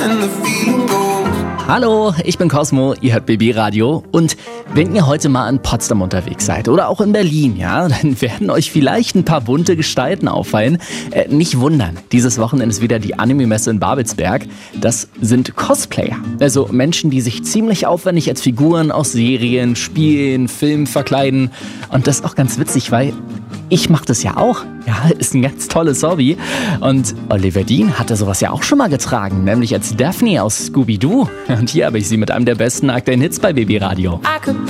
and the feeling goes. Hallo, ich bin Cosmo, ihr hört BB Radio und wenn ihr heute mal in Potsdam unterwegs seid oder auch in Berlin, ja, dann werden euch vielleicht ein paar bunte Gestalten auffallen. Nicht wundern, dieses Wochenende ist wieder die Anime-Messe in Babelsberg. Das sind Cosplayer, also Menschen, die sich ziemlich aufwendig als Figuren aus Serien, Spielen, Filmen verkleiden und das ist auch ganz witzig, weil ich mache das ja auch. Ja, ist ein ganz tolles Hobby. Und Oliver Dean hatte sowas ja auch schon mal getragen, nämlich als Daphne aus Scooby-Doo. Und hier habe ich sie mit einem der besten aktuellen Hits bei BB Radio.